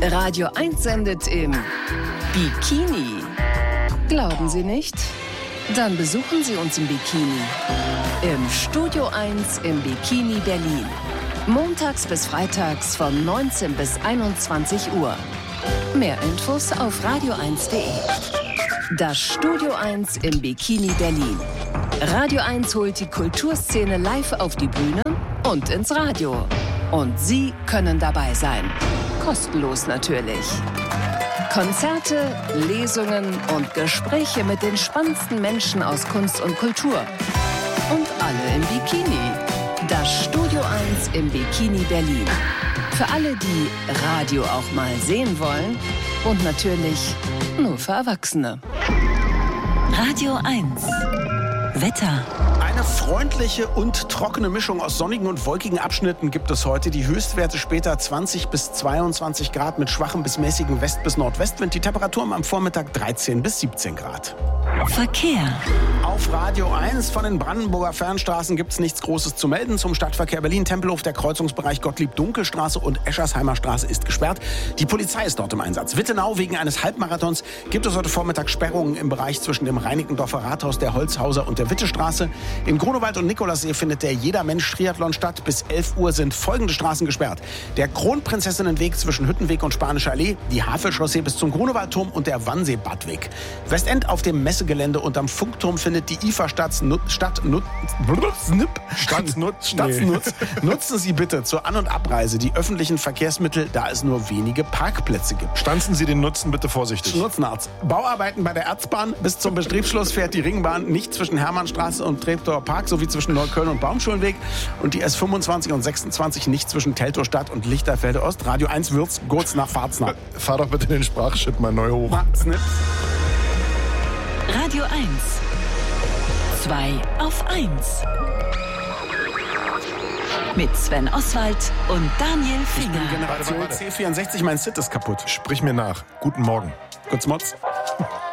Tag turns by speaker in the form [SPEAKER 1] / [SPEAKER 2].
[SPEAKER 1] Radio 1 sendet im Bikini. Glauben Sie nicht? Dann besuchen Sie uns im Bikini. Im Studio 1 im Bikini Berlin. Montags bis freitags von 19 bis 21 Uhr. Mehr Infos auf radio1.de. Das Studio 1 im Bikini Berlin. Radio 1 holt die Kulturszene live auf die Bühne und ins Radio. Und Sie können dabei sein. Kostenlos natürlich. Konzerte, Lesungen und Gespräche mit den spannendsten Menschen aus Kunst und Kultur. Und alle im Bikini. Das Studio 1 im Bikini Berlin. Für alle, die Radio auch mal sehen wollen. Und natürlich nur für Erwachsene.
[SPEAKER 2] Radio 1. Wetter.
[SPEAKER 3] Eine freundliche und trockene Mischung aus sonnigen und wolkigen Abschnitten gibt es heute. Die Höchstwerte später 20 bis 22 Grad mit schwachem bis mäßigem West- bis Nordwestwind. Die Temperaturen am Vormittag 13 bis 17 Grad.
[SPEAKER 2] Verkehr.
[SPEAKER 3] Auf Radio 1 von den Brandenburger Fernstraßen gibt es nichts Großes zu melden. Zum Stadtverkehr Berlin-Tempelhof, der Kreuzungsbereich Gottlieb-Dunkelstraße und Eschersheimer Straße ist gesperrt. Die Polizei ist dort im Einsatz. Wittenau, wegen eines Halbmarathons gibt es heute Vormittag Sperrungen im Bereich zwischen dem Reinickendorfer Rathaus, der Holzhauser und der Wittestraße. In Grunewald und Nikolassee findet der Jedermensch-Triathlon statt. Bis 11 Uhr sind folgende Straßen gesperrt: der Kronprinzessinnenweg zwischen Hüttenweg und Spanische Allee, die Havelchaussee bis zum Grunewaldturm und der Wannsee-Badweg. Westend auf dem Messegelände unterm Funkturm findet die IFA Nutzen Sie bitte zur An- und Abreise die öffentlichen Verkehrsmittel, da es nur wenige Parkplätze gibt.
[SPEAKER 4] Stanzen Sie den Nutzen bitte vorsichtig.
[SPEAKER 3] Nutzenarzt. Bauarbeiten bei der Erzbahn. Bis zum Betriebsschluss fährt die Ringbahn nicht zwischen Hermannstraße und Treptower Park sowie zwischen Neukölln und Baumschulenweg. Und die S25 und 26 nicht zwischen Teltow-Stadt und Lichterfelde Ost. Radio 1 Würz, Gurz nach Pfalznach.
[SPEAKER 4] Fahr doch bitte den Sprachchip mal neu hoch.
[SPEAKER 2] Radio 1. 2 auf 1. Mit Sven Oswald und Daniel
[SPEAKER 3] Ich bin
[SPEAKER 2] Finger.
[SPEAKER 3] Generation
[SPEAKER 4] Warte.
[SPEAKER 3] C64, mein Sit ist kaputt.
[SPEAKER 4] Sprich mir nach. Guten Morgen.
[SPEAKER 3] Kurz Motz.